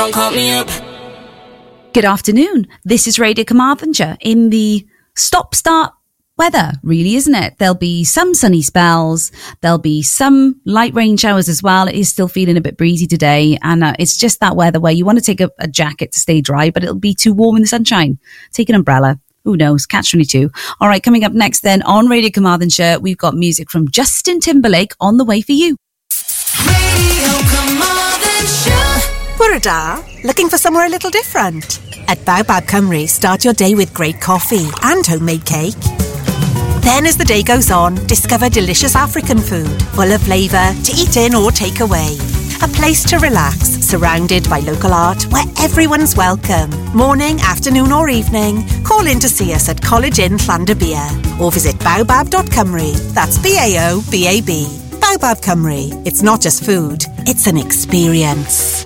Call me up. Good afternoon. This is Radio Carmarthenshire in the stop-start weather, really, isn't it? There'll be some sunny spells. There'll be some light rain showers as well. It is still feeling a bit breezy today. And it's just that weather where you want to take a jacket to stay dry, but it'll be too warm in the sunshine. Take an umbrella. Who knows? Catch-22. All right, coming up next then on Radio Carmarthenshire, we've got music from Justin Timberlake on the way for you. Radio Carmarthenshire. Bwrda, looking for somewhere a little different? At Baobab Cymru, start your day with great coffee and homemade cake. Then as the day goes on, discover delicious African food, full of flavour, to eat in or take away. A place to relax, surrounded by local art where everyone's welcome. Morning, afternoon or evening, call in to see us at College Inn Llandybia or visit baobab.cymru. That's B-A-O-B-A-B. Baobab Cymru. It's not just food, it's an experience.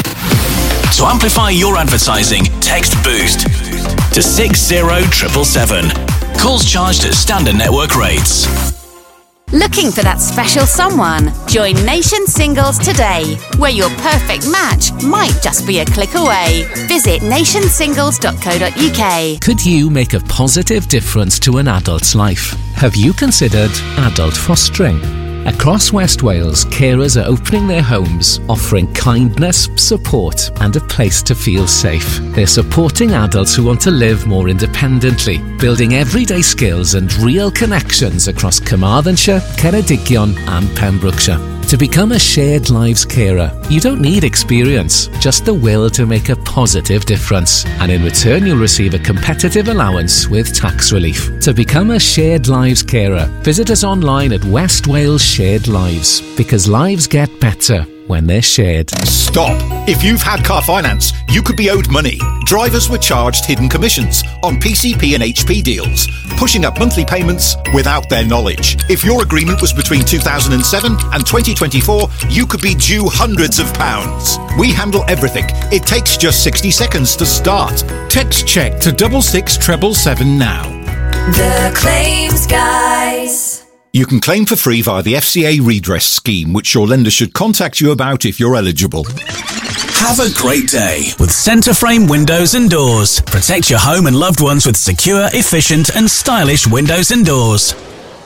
To amplify your advertising, text BOOST to 60777. Calls charged at standard network rates. Looking for that special someone? Join Nation Singles today, where your perfect match might just be a click away. Visit nationsingles.co.uk. Could you make a positive difference to an adult's life? Have you considered adult fostering? Across West Wales, carers are opening their homes, offering kindness, support and a place to feel safe. They're supporting adults who want to live more independently, building everyday skills and real connections across Carmarthenshire, Ceredigion and Pembrokeshire. To become a shared lives carer, you don't need experience, just the will to make a positive difference. And in return, you'll receive a competitive allowance with tax relief. To become a shared lives carer, visit us online at West Wales Shared Lives, because lives get better when they're shared. Stop! If you've had car finance, you could be owed money. Drivers were charged hidden commissions on PCP and HP deals, pushing up monthly payments without their knowledge. If your agreement was between 2007 and 2024, you could be due hundreds of pounds. We handle everything. It takes just 60 seconds to start. Text check to 66777 now. The Claims Guys. You can claim for free via the FCA redress scheme, which your lender should contact you about if you're eligible. Have a great day with Centre Frame Windows and Doors. Protect your home and loved ones with secure, efficient and stylish windows and doors.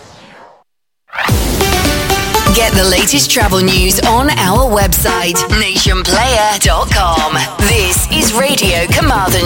Get the latest travel news on our website, nationplayer.com. This is Radio Carmarthenshire.